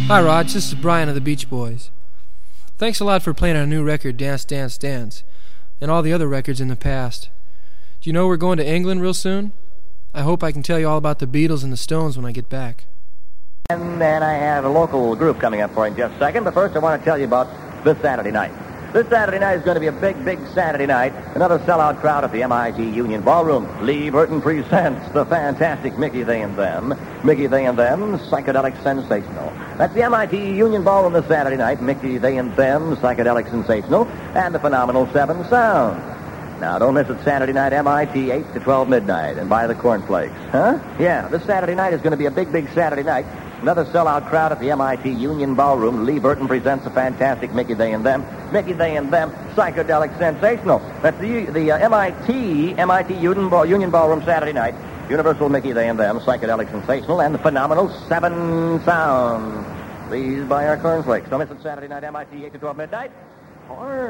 Hi, Raj. This is Brian of the Beach Boys. Thanks a lot for playing our new record, Dance, Dance, Dance, and all the other records in the past. Do you know we're going to England real soon? I hope I can tell you all about the Beatles and the Stones when I get back. And then I have a local group coming up for you in just a second, but first I want to tell you about this Saturday night. This Saturday night is going to be a big, big Saturday night. Another sellout crowd at the MIT Union Ballroom. Lee Burton presents the fantastic Mickey, They, and Them. Mickey, They, and Them, Psychedelic Sensational. That's the MIT Union Ballroom this Saturday night. Mickey, They, and Them, Psychedelic Sensational, and the phenomenal Seven Sound. Now, don't miss it Saturday night, MIT, 8 to 12 midnight, and buy the cornflakes. Huh? Yeah, this Saturday night is going to be a big, big Saturday night. Another sellout crowd at the MIT Union Ballroom. Lee Burton presents the fantastic Mickey, They, and Them. Mickey, They, and Them, Psychedelic Sensational. That's the MIT Union Ballroom Saturday night. Universal Mickey, They, and Them, Psychedelic Sensational, and the phenomenal Seven Sound. Please buy our cornflakes. Don't miss it Saturday night, MIT, 8 to 12 midnight. Or